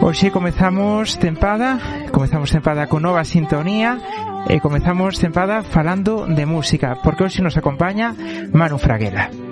Hoxe comezamos tempada con nova sintonía e comezamos tempada falando de música, porque hoxe nos acompaña Manu Fraguela.